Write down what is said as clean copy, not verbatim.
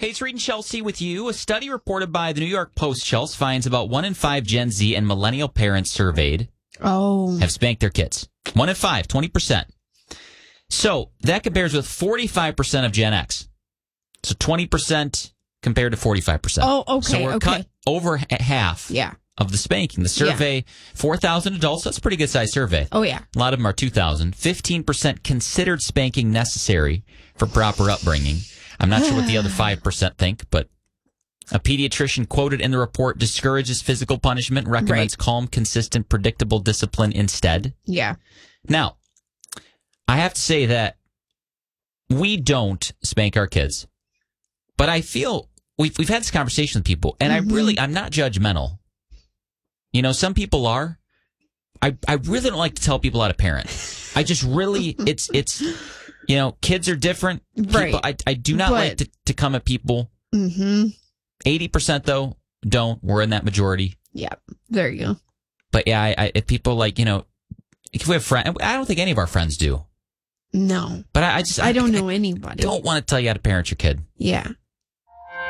Hey, it's Reed and Chelsea with you. A study reported by the New York Post, Chelsea, finds about 1 in 5 Gen Z and millennial parents surveyed have spanked their kids. 1 in 5, 20%. So that compares with 45% of Gen X. So 20% compared to 45%. Oh, okay. So we're cut over half of the spanking. The survey, 4,000 adults. That's a pretty good-sized survey. Oh, yeah. A lot of them are 2,000. 15% considered spanking necessary for proper upbringing. I'm not sure what the other 5% think, but a pediatrician quoted in the report discourages physical punishment, recommends calm, consistent, predictable discipline instead. Yeah. Now, I have to say that we don't spank our kids, but I feel we've had this conversation with people, and I'm not judgmental. You know, some people are. I really don't like to tell people how to parent. I just really, it's you know, kids are different. People, I do not like to come at people. 80% though don't. We're in that majority. Yeah, there you go. But yeah, if people like, you know, if we have friends, I don't think any of our friends do. No. But I don't know anybody. Don't want to tell you how to parent your kid. Yeah.